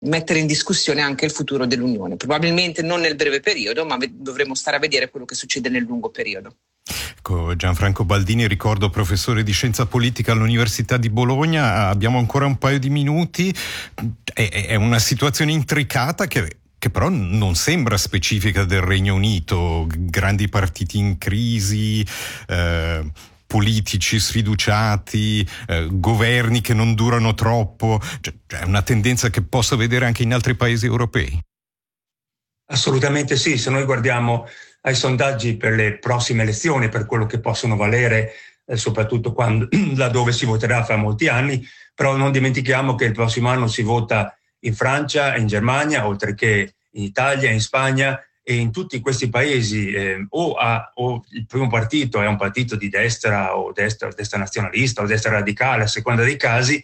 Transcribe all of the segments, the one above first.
mettere in discussione anche il futuro dell'Unione. Probabilmente non nel breve periodo, ma dovremo stare a vedere quello che succede nel lungo periodo. Ecco, Gianfranco Baldini, ricordo professore di scienza politica all'Università di Bologna. Abbiamo ancora un paio di minuti. È una situazione intricata che però non sembra specifica del Regno Unito. Grandi partiti in crisi, politici sfiduciati, governi che non durano troppo. È una tendenza che posso vedere anche in altri paesi europei? Assolutamente sì. Se noi guardiamo ai sondaggi per le prossime elezioni, per quello che possono valere, soprattutto laddove si voterà fra molti anni, però non dimentichiamo che il prossimo anno si vota in Francia, in Germania, oltre che in Italia, in Spagna, e in tutti questi paesi o il primo partito è un partito di destra o destra nazionalista o destra radicale, a seconda dei casi,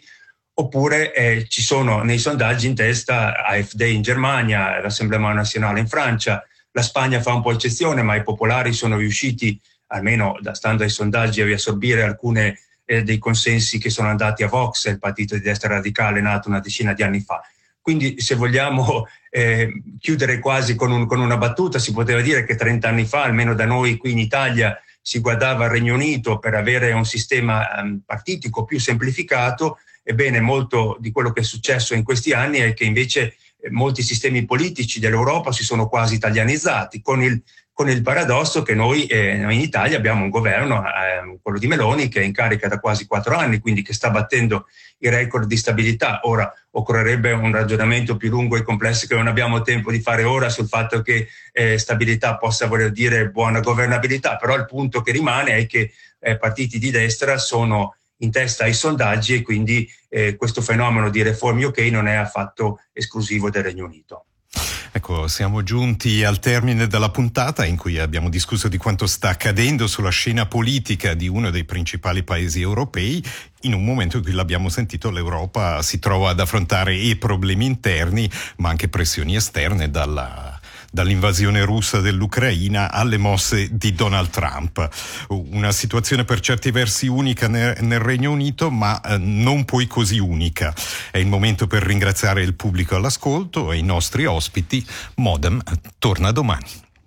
oppure ci sono nei sondaggi in testa AfD in Germania, l'Assemblea Nazionale in Francia. La Spagna fa un po' eccezione, ma i popolari sono riusciti, almeno stando ai sondaggi, a riassorbire alcune dei consensi che sono andati a Vox, il partito di destra radicale nato una decina di anni fa. Quindi, se vogliamo chiudere quasi con una battuta, si poteva dire che 30 anni fa, almeno da noi qui in Italia, si guardava al Regno Unito per avere un sistema partitico più semplificato. Ebbene, molto di quello che è successo in questi anni è che invece molti sistemi politici dell'Europa si sono quasi italianizzati, con il paradosso che noi in Italia abbiamo un governo, quello di Meloni, che è in carica da quasi 4 anni, quindi che sta battendo i record di stabilità. Ora occorrerebbe un ragionamento più lungo e complesso che non abbiamo tempo di fare ora sul fatto che stabilità possa voler dire buona governabilità, però il punto che rimane è che partiti di destra sono in testa ai sondaggi e quindi questo fenomeno di Reform UK non è affatto esclusivo del Regno Unito. Ecco, siamo giunti al termine della puntata in cui abbiamo discusso di quanto sta accadendo sulla scena politica di uno dei principali paesi europei. In un momento in cui l'abbiamo sentito, l'Europa si trova ad affrontare i problemi interni, ma anche pressioni esterne dall'invasione russa dell'Ucraina alle mosse di Donald Trump. Una situazione per certi versi unica nel Regno Unito, ma non poi così unica. È il momento per ringraziare il pubblico all'ascolto e i nostri ospiti. Modem torna domani.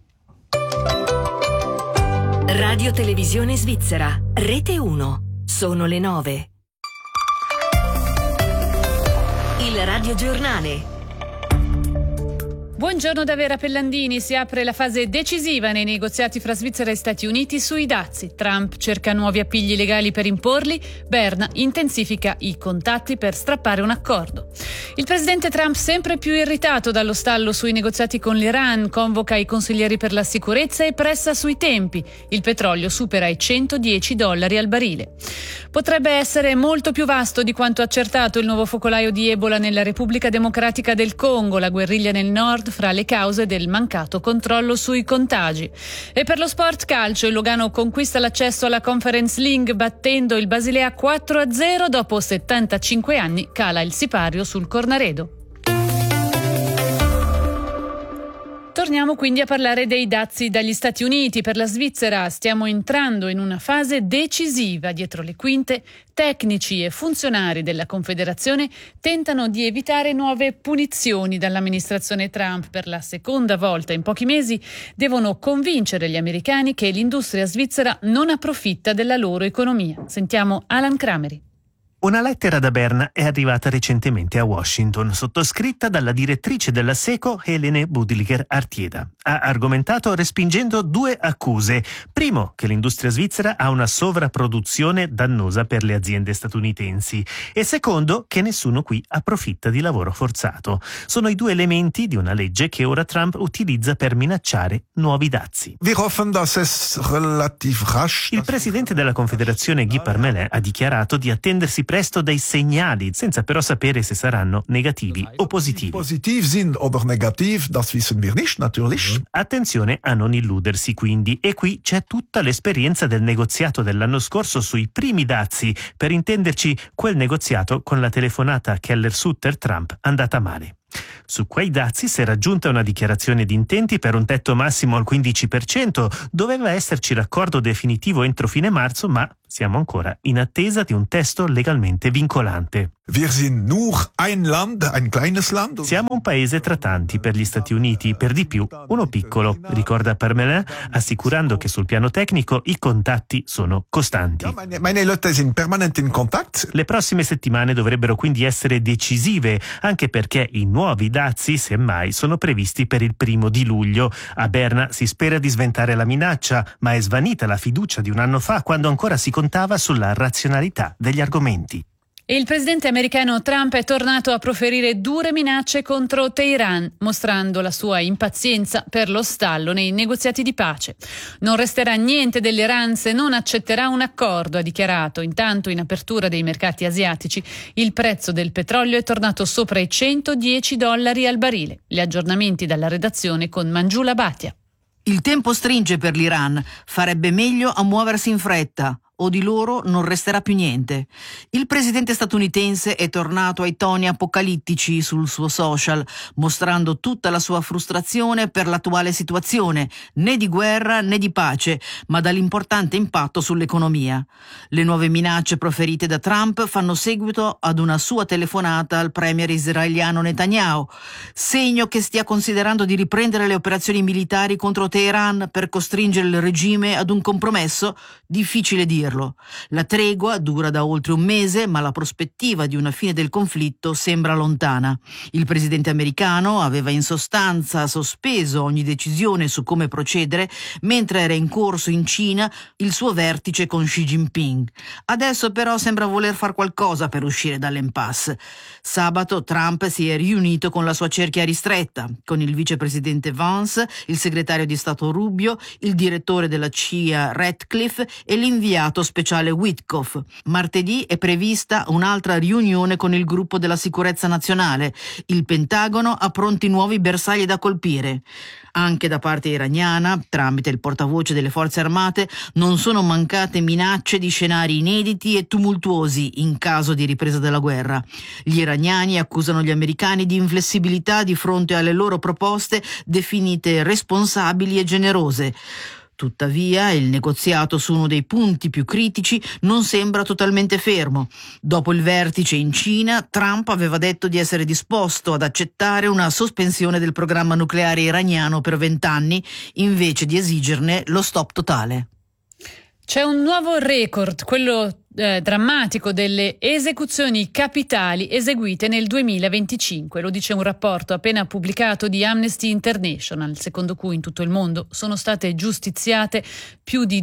Radio Televisione Svizzera, Rete 1. Sono le 9. Il radiogiornale. Buongiorno da Vera Pellandini. Si apre la fase decisiva nei negoziati fra Svizzera e Stati Uniti sui dazi. Trump cerca nuovi appigli legali per imporli. Berna intensifica i contatti per strappare un accordo. Il presidente Trump, sempre più irritato dallo stallo sui negoziati con l'Iran, convoca i consiglieri per la sicurezza e pressa sui tempi. Il petrolio supera i $110 al barile. Potrebbe essere molto più vasto di quanto accertato il nuovo focolaio di Ebola nella Repubblica Democratica del Congo, la guerriglia nel nord fra le cause del mancato controllo sui contagi. E per lo sport calcio, il Lugano conquista l'accesso alla Conference League battendo il Basilea 4-0. Dopo 75 anni cala il sipario sul Cornaredo. Torniamo quindi a parlare dei dazi dagli Stati Uniti. Per la Svizzera stiamo entrando in una fase decisiva. Dietro le quinte, tecnici e funzionari della Confederazione tentano di evitare nuove punizioni dall'amministrazione Trump. Per la seconda volta in pochi mesi devono convincere gli americani che l'industria svizzera non approfitta della loro economia. Sentiamo Alan Crameri. Una lettera da Berna è arrivata recentemente a Washington, sottoscritta dalla direttrice della SECO, Helene Budliger-Artieda. Ha argomentato respingendo 2 accuse. Primo, che l'industria svizzera ha una sovrapproduzione dannosa per le aziende statunitensi. E secondo, che nessuno qui approfitta di lavoro forzato. Sono i 2 elementi di una legge che ora Trump utilizza per minacciare nuovi dazi. Il presidente della Confederazione, Guy Parmelin, ha dichiarato di attendersi presto dei segnali, senza però sapere se saranno negativi o positivi. Attenzione a non illudersi quindi, e qui c'è tutta l'esperienza del negoziato dell'anno scorso sui primi dazi, per intenderci quel negoziato con la telefonata Keller-Sutter-Trump andata male. Su quei dazi si è raggiunta una dichiarazione di intenti per un tetto massimo al 15%, doveva esserci l'accordo definitivo entro fine marzo, ma Siamo ancora in attesa di un testo legalmente vincolante. Wir sind nur ein Land, ein kleines Land. Siamo un paese tra tanti per gli Stati Uniti, per di più uno piccolo, ricorda Parmelin, assicurando che sul piano tecnico i contatti sono costanti. Meine Leute sind permanent in Kontakt. Le prossime settimane dovrebbero quindi essere decisive, anche perché i nuovi dazi, semmai, sono previsti per il 1 luglio. A Berna si spera di sventare la minaccia, ma è svanita la fiducia di un anno fa, quando ancora si contava sulla razionalità degli argomenti. Il presidente americano Trump è tornato a proferire dure minacce contro Teheran, mostrando la sua impazienza per lo stallo nei negoziati di pace. Non resterà niente dell'Iran se non accetterà un accordo, ha dichiarato. Intanto, in apertura dei mercati asiatici, il prezzo del petrolio è tornato sopra i $110 al barile. Gli aggiornamenti dalla redazione con Mangiula Bhatia. Il tempo stringe per l'Iran, farebbe meglio a muoversi in fretta. O di loro non resterà più niente. Il presidente statunitense è tornato ai toni apocalittici sul suo social, mostrando tutta la sua frustrazione per l'attuale situazione, né di guerra né di pace, ma dall'importante impatto sull'economia. Le nuove minacce proferite da Trump fanno seguito ad una sua telefonata al premier israeliano Netanyahu, segno che stia considerando di riprendere le operazioni militari contro Teheran per costringere il regime ad un compromesso, difficile dirlo. La tregua dura da oltre un mese, ma la prospettiva di una fine del conflitto sembra lontana. Il presidente americano aveva in sostanza sospeso ogni decisione su come procedere, mentre era in corso in Cina il suo vertice con Xi Jinping. Adesso però sembra voler far qualcosa per uscire dall'impasse. Sabato Trump si è riunito con la sua cerchia ristretta, con il vicepresidente Vance, il segretario di Stato Rubio, il direttore della CIA Ratcliffe e l'inviato speciale Witkoff. Martedì è prevista un'altra riunione con il gruppo della sicurezza nazionale. Il Pentagono ha pronti nuovi bersagli da colpire. Anche da parte iraniana, tramite il portavoce delle forze armate, non sono mancate minacce di scenari inediti e tumultuosi in caso di ripresa della guerra. Gli iraniani accusano gli americani di inflessibilità di fronte alle loro proposte definite responsabili e generose. Tuttavia, il negoziato su uno dei punti più critici non sembra totalmente fermo. Dopo il vertice in Cina, Trump aveva detto di essere disposto ad accettare una sospensione del programma nucleare iraniano per 20 anni, invece di esigerne lo stop totale. C'è un nuovo record, quello drammatico delle esecuzioni capitali eseguite nel 2025, lo dice un rapporto appena pubblicato di Amnesty International, secondo cui in tutto il mondo sono state giustiziate più di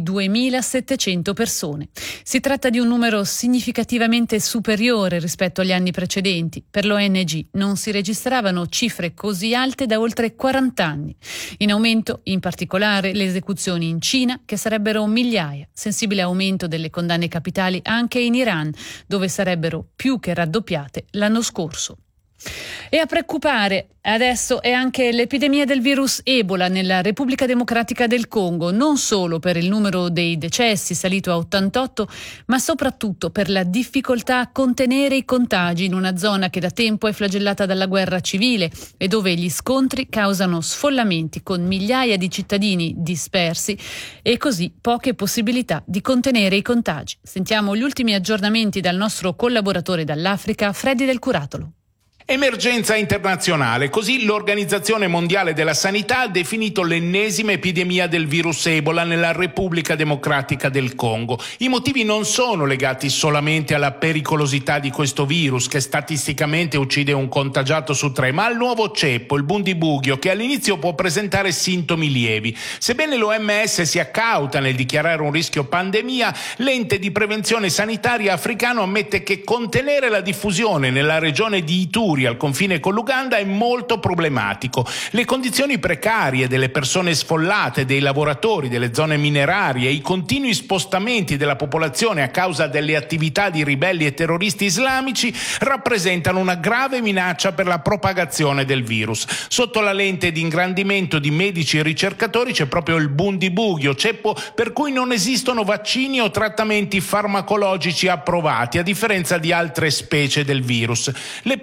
2.700 persone. Si tratta di un numero significativamente superiore rispetto agli anni precedenti. Per l'ONG non si registravano cifre così alte da oltre 40 anni. In aumento, in particolare, le esecuzioni in Cina, che sarebbero migliaia, sensibile aumento delle condanne capitali anche in Iran, dove sarebbero più che raddoppiate l'anno scorso. E a preoccupare adesso è anche l'epidemia del virus Ebola nella Repubblica Democratica del Congo, non solo per il numero dei decessi salito a 88, ma soprattutto per la difficoltà a contenere i contagi in una zona che da tempo è flagellata dalla guerra civile e dove gli scontri causano sfollamenti con migliaia di cittadini dispersi e così poche possibilità di contenere i contagi. Sentiamo gli ultimi aggiornamenti dal nostro collaboratore dall'Africa, Freddy Del Curatolo. Emergenza internazionale, così l'Organizzazione Mondiale della Sanità ha definito l'ennesima epidemia del virus Ebola nella Repubblica Democratica del Congo. I motivi non sono legati solamente alla pericolosità di questo virus, che statisticamente uccide un contagiato su 3, ma al nuovo ceppo, il Bundibugyo, che all'inizio può presentare sintomi lievi. Sebbene l'OMS sia cauta nel dichiarare un rischio pandemia, l'ente di prevenzione sanitaria africano ammette che contenere la diffusione nella regione di Ituri al confine con l'Uganda è molto problematico. Le condizioni precarie delle persone sfollate, dei lavoratori delle zone minerarie e i continui spostamenti della popolazione a causa delle attività di ribelli e terroristi islamici rappresentano una grave minaccia per la propagazione del virus. Sotto la lente di ingrandimento di medici e ricercatori c'è proprio il Bundibugyo, ceppo per cui non esistono vaccini o trattamenti farmacologici approvati, a differenza di altre specie del virus. Le possibilità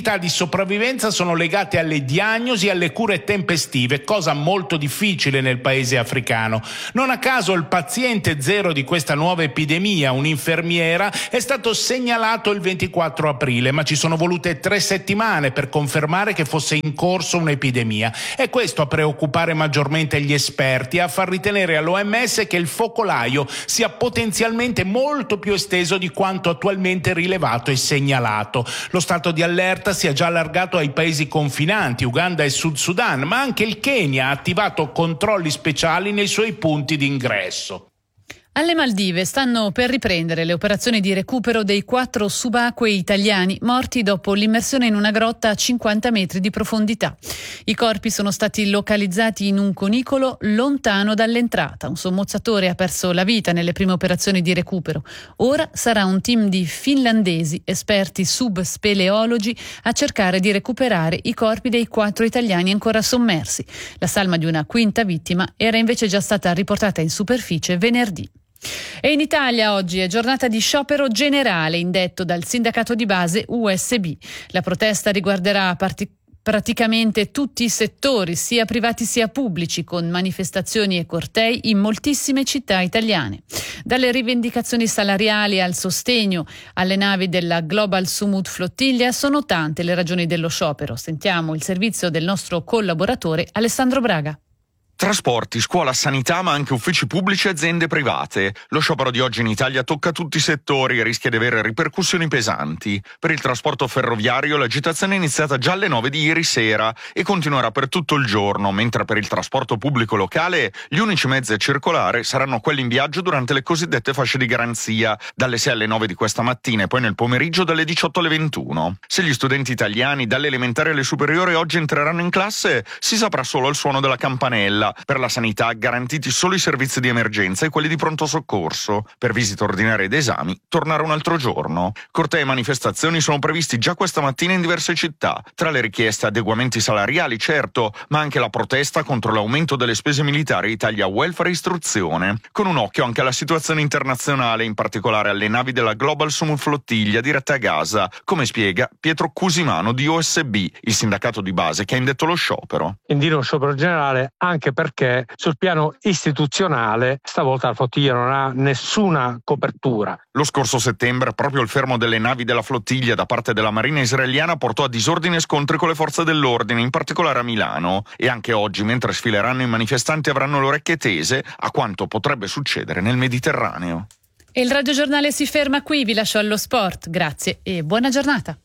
possibilità di sopravvivenza sono legate alle diagnosi e alle cure tempestive, cosa molto difficile nel paese africano. Non a caso il paziente zero di questa nuova epidemia, un'infermiera, è stato segnalato il 24 aprile, ma ci sono volute 3 settimane per confermare che fosse in corso un'epidemia. È questo a preoccupare maggiormente gli esperti, a far ritenere all'OMS che il focolaio sia potenzialmente molto più esteso di quanto attualmente rilevato e segnalato. Lo stato di allerta si è già allargato ai paesi confinanti, Uganda e Sud Sudan, ma anche il Kenya ha attivato controlli speciali nei suoi punti di ingresso. Alle Maldive stanno per riprendere le operazioni di recupero dei 4 subacquei italiani morti dopo l'immersione in una grotta a 50 metri di profondità. I corpi sono stati localizzati in un conicolo lontano dall'entrata. Un sommozzatore ha perso la vita nelle prime operazioni di recupero. Ora sarà un team di finlandesi, esperti subspeleologi, a cercare di recuperare i corpi dei 4 italiani ancora sommersi. La salma di una quinta vittima era invece già stata riportata in superficie venerdì. E in Italia oggi è giornata di sciopero generale indetto dal sindacato di base USB. La protesta riguarderà praticamente tutti i settori, sia privati sia pubblici, con manifestazioni e cortei in moltissime città italiane. Dalle rivendicazioni salariali al sostegno alle navi della Global Sumut Flottiglia sono tante le ragioni dello sciopero. Sentiamo il servizio del nostro collaboratore Alessandro Braga. Trasporti, scuola, sanità, ma anche uffici pubblici e aziende private. Lo sciopero di oggi in Italia tocca tutti i settori e rischia di avere ripercussioni pesanti. Per il trasporto ferroviario l'agitazione è iniziata già alle 9 di ieri sera e continuerà per tutto il giorno, mentre per il trasporto pubblico locale gli unici mezzi a circolare saranno quelli in viaggio durante le cosiddette fasce di garanzia, dalle 6 alle 9 di questa mattina e poi nel pomeriggio dalle 18 alle 21. Se gli studenti italiani dalle elementari alle superiori oggi entreranno in classe, si saprà solo al suono della campanella. Per la sanità garantiti solo i servizi di emergenza e quelli di pronto soccorso. Per visite ordinarie ed esami tornare un altro giorno. Cortei e manifestazioni sono previsti già questa mattina in diverse città. Tra le richieste adeguamenti salariali, certo, ma anche la protesta contro l'aumento delle spese militari taglia welfare e istruzione. Con un occhio anche alla situazione internazionale, in particolare alle navi della Global Sumut Flottiglia dirette a Gaza, come spiega Pietro Cusimano di OSB, il sindacato di base che ha indetto lo sciopero. Indire uno sciopero generale anche perché sul piano istituzionale stavolta la flottiglia non ha nessuna copertura. Lo scorso settembre proprio il fermo delle navi della flottiglia da parte della Marina israeliana portò a disordini e scontri con le forze dell'ordine, in particolare a Milano. E anche oggi, mentre sfileranno i manifestanti, avranno le orecchie tese a quanto potrebbe succedere nel Mediterraneo. E il radiogiornale si ferma qui, vi lascio allo sport. Grazie e buona giornata.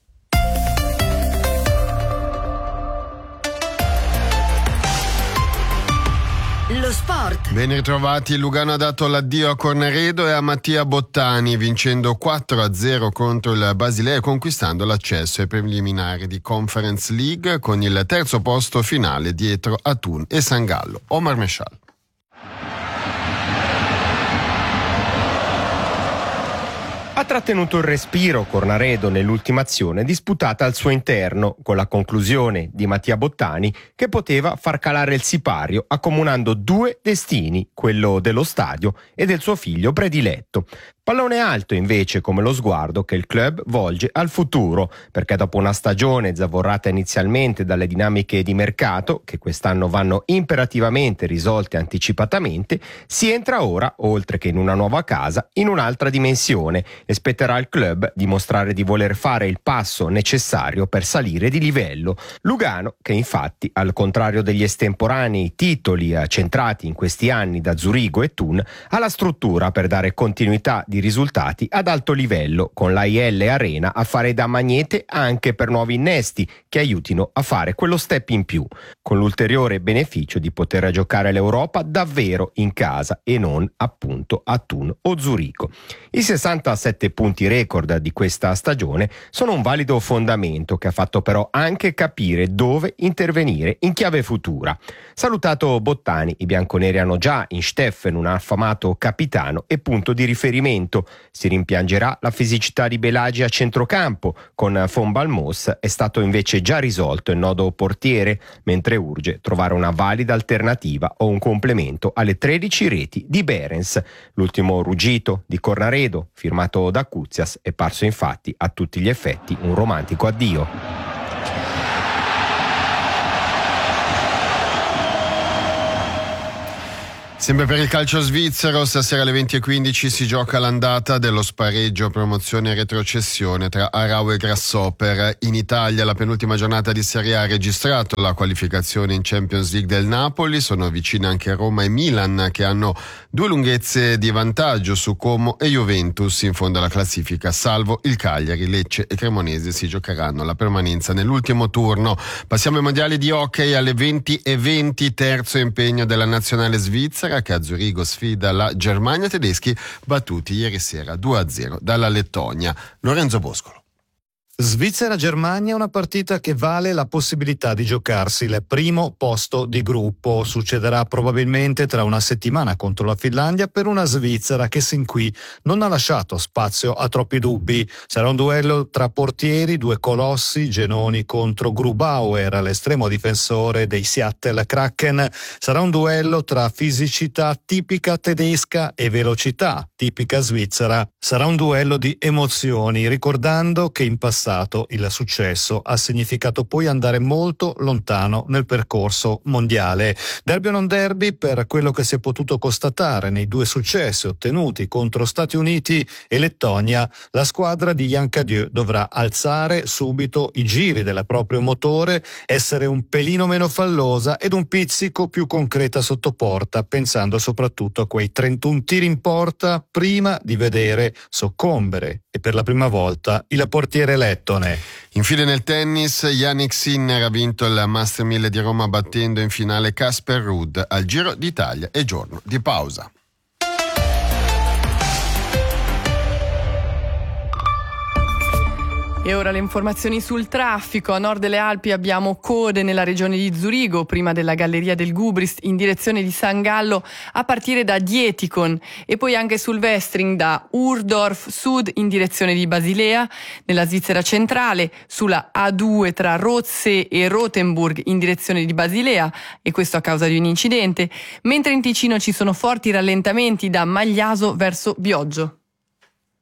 Lo sport. Ben ritrovati, il Lugano ha dato l'addio a Cornaredo e a Mattia Bottani, vincendo 4-0 contro il Basilea e conquistando l'accesso ai preliminari di Conference League con il terzo posto finale dietro a Thun e San Gallo. Omar Meshal. Ha trattenuto il respiro Cornaredo nell'ultima azione disputata al suo interno, con la conclusione di Mattia Bottani che poteva far calare il sipario accomunando 2 destini, quello dello stadio e del suo figlio prediletto. Pallone alto invece come lo sguardo che il club volge al futuro, perché dopo una stagione zavorrata inizialmente dalle dinamiche di mercato, che quest'anno vanno imperativamente risolte anticipatamente, si entra ora, oltre che in una nuova casa, in un'altra dimensione e spetterà al club dimostrare di voler fare il passo necessario per salire di livello. Lugano, che infatti, al contrario degli estemporanei titoli centrati in questi anni da Zurigo e Thun, ha la struttura per dare continuità di risultati ad alto livello, con l'AIL Arena a fare da magnete anche per nuovi innesti che aiutino a fare quello step in più, con l'ulteriore beneficio di poter giocare l'Europa davvero in casa e non appunto a Thun o Zurigo. I 67 punti record di questa stagione sono un valido fondamento che ha fatto però anche capire dove intervenire in chiave futura. Salutato Bottani, i bianconeri hanno già in Steffen un affamato capitano e punto di riferimento. Si rimpiangerà la fisicità di Belagi a centrocampo, con Von Balmos è stato invece già risolto il nodo portiere, mentre urge trovare una valida alternativa o un complemento alle 13 reti di Behrens. L'ultimo ruggito di Cornaredo, firmato da Kuzias, è parso infatti a tutti gli effetti un romantico addio. Sempre per il calcio svizzero, stasera alle 20:15 si gioca l'andata dello spareggio promozione e retrocessione tra Aarau e Grasshopper. In Italia la penultima giornata di Serie A ha registrato la qualificazione in Champions League del Napoli, sono vicine anche Roma e Milan che hanno 2 lunghezze di vantaggio su Como e Juventus in fondo alla classifica, salvo il Cagliari, Lecce e Cremonese si giocheranno la permanenza nell'ultimo turno. Passiamo ai mondiali di hockey alle 20:20, terzo impegno della nazionale svizzera che a Zurigo sfida la Germania, tedeschi battuti ieri sera 2-0 dalla Lettonia. Lorenzo Boscolo. Svizzera-Germania è una partita che vale la possibilità di giocarsi il primo posto di gruppo. Succederà probabilmente tra una settimana contro la Finlandia per una Svizzera che sin qui non ha lasciato spazio a troppi dubbi. Sarà un duello tra portieri, 2 colossi, Genoni contro Grubauer, l'estremo difensore dei Seattle Kraken. Sarà un duello tra fisicità tipica tedesca e velocità tipica svizzera. Sarà un duello di emozioni, ricordando che in passato il successo ha significato poi andare molto lontano nel percorso mondiale. Derby o non derby, per quello che si è potuto constatare nei 2 successi ottenuti contro Stati Uniti e Lettonia, la squadra di Jan Cadieux dovrà alzare subito i giri del proprio motore, essere un pelino meno fallosa ed un pizzico più concreta sotto porta, pensando soprattutto a quei 31 tiri in porta prima di vedere soccombere e per la prima volta il portiere lettone. Infine nel tennis, Jannik Sinner ha vinto il Master 1000 di Roma battendo in finale Casper Ruud al Giro d'Italia e giorno di pausa. E ora le informazioni sul traffico. A nord delle Alpi abbiamo code nella regione di Zurigo, prima della galleria del Gubrist, in direzione di San Gallo, a partire da Dietikon, e poi anche sul Westring da Urdorf Sud in direzione di Basilea, nella Svizzera centrale, sulla A2 tra Rozze e Rothenburg in direzione di Basilea, e questo a causa di un incidente, mentre in Ticino ci sono forti rallentamenti da Magliaso verso Bioggio.